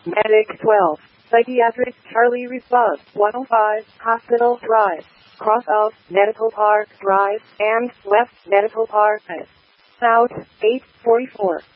Medic 12. Psychiatric Charlie Response 105, Hospital Drive. Cross of Medical Park Drive and left Medical Park. South 844.